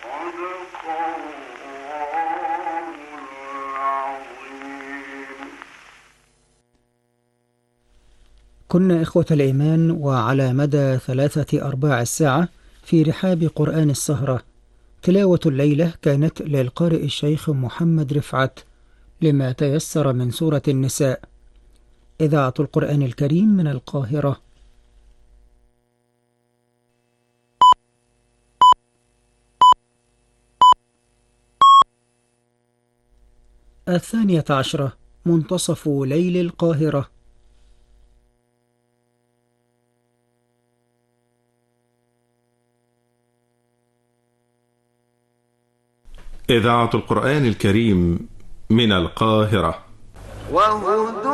كنا إخوة الإيمان، وعلى مدى 3/4 الساعة في رحاب قرآن السهرة. تلاوة الليلة كانت للقارئ الشيخ محمد رفعت لما تيسر من سورة النساء. إذاعة القرآن الكريم من القاهرة. ال12 منتصف ليل القاهرة. إذاعة القرآن الكريم من القاهرة.